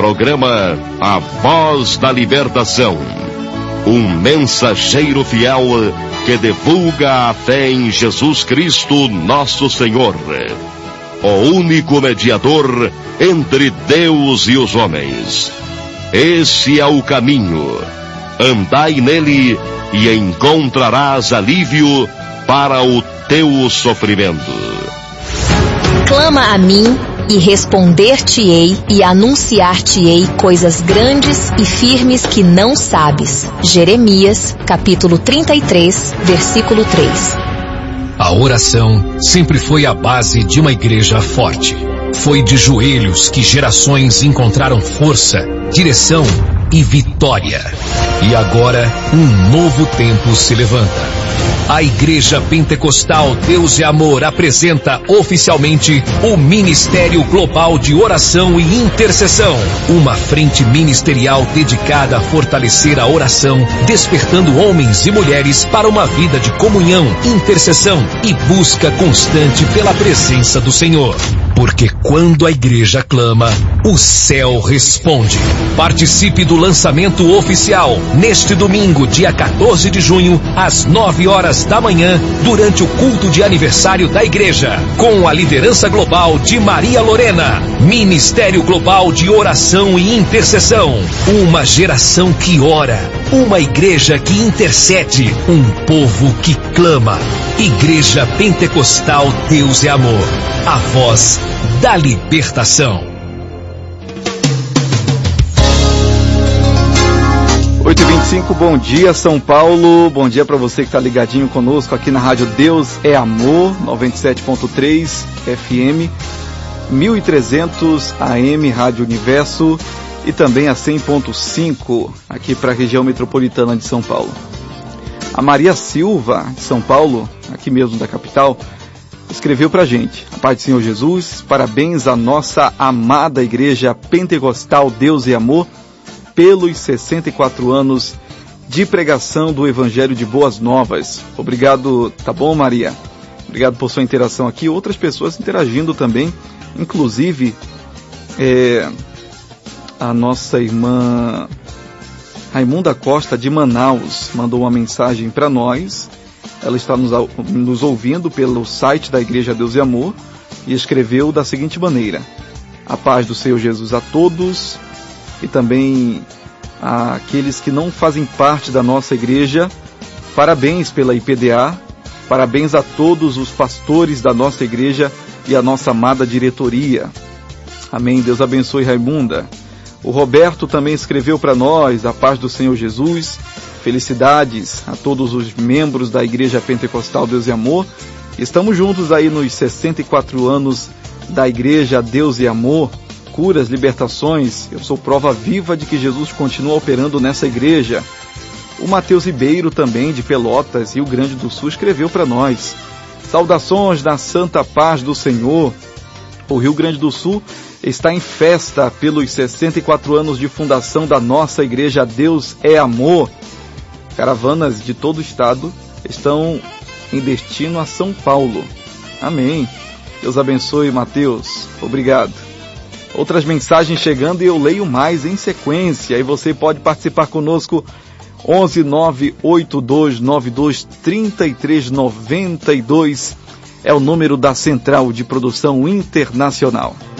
programa A Voz da Libertação. Um mensageiro fiel que divulga a fé em Jesus Cristo, nosso Senhor, o único mediador entre Deus e os homens. Esse é o caminho. Andai nele e encontrarás alívio para o teu sofrimento. Clama a mim e responder-te-ei e anunciar-te-ei coisas grandes e firmes que não sabes. Jeremias, capítulo 33, versículo 3. A oração sempre foi a base de uma igreja forte. Foi de joelhos que gerações encontraram força, direção e vitória. E agora, um novo tempo se levanta. A Igreja Pentecostal Deus e Amor apresenta oficialmente o Ministério Global de Oração e Intercessão. Uma frente ministerial dedicada a fortalecer a oração, despertando homens e mulheres para uma vida de comunhão, intercessão e busca constante pela presença do Senhor. Porque quando a igreja clama, o céu responde. Participe do lançamento oficial neste domingo, dia 14 de junho, às 9 horas da manhã, durante o culto de aniversário da igreja, com a liderança global de Maria Lorena. Ministério Global de Oração e Intercessão. Uma geração que ora, uma igreja que intercede, um povo que clama. Igreja Pentecostal Deus e Amor. A voz da libertação. 8h25, bom dia São Paulo, bom dia para você que está ligadinho conosco aqui na Rádio Deus é Amor, 97.3 FM, 1300 AM, Rádio Universo e também a 100.5 aqui para a região metropolitana de São Paulo. A Maria Silva, de São Paulo, aqui mesmo da capital, escreveu pra gente: a paz do Senhor Jesus, parabéns à nossa amada Igreja Pentecostal Deus e Amor pelos 64 anos de pregação do Evangelho de Boas Novas. Obrigado, tá bom, Maria? Obrigado por sua interação aqui. Outras pessoas interagindo também, inclusive a nossa irmã Raimunda Costa de Manaus mandou uma mensagem para nós. Ela está nos ouvindo pelo site da Igreja Deus e Amor e escreveu da seguinte maneira: a paz do Senhor Jesus a todos e também àqueles que não fazem parte da nossa igreja. Parabéns pela IPDA, parabéns a todos os pastores da nossa igreja e a nossa amada diretoria. Amém, Deus abençoe Raimunda. O Roberto também escreveu para nós: a paz do Senhor Jesus. Felicidades a todos os membros da Igreja Pentecostal Deus e Amor. Estamos juntos aí nos 64 anos da Igreja Deus e Amor. Curas, libertações. Eu sou prova viva de que Jesus continua operando nessa igreja. O Mateus Ribeiro também, de Pelotas, Rio Grande do Sul, escreveu para nós: saudações na santa paz do Senhor. O Rio Grande do Sul está em festa pelos 64 anos de fundação da nossa Igreja Deus é Amor. Caravanas de todo o estado estão em destino a São Paulo. Amém. Deus abençoe, Mateus. Obrigado. Outras mensagens chegando e eu leio mais em sequência. E você pode participar conosco. 11982923392 é o número da Central de Produção Internacional.